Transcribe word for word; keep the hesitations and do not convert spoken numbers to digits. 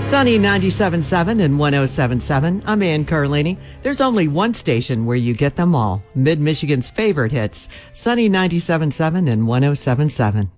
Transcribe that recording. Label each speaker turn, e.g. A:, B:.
A: Sunny ninety-seven point seven and one oh seven point seven. I'm Ann Carlini. There's only one station where you get them all. Mid-Michigan's favorite hits. Sunny ninety-seven point seven and one oh seven point seven.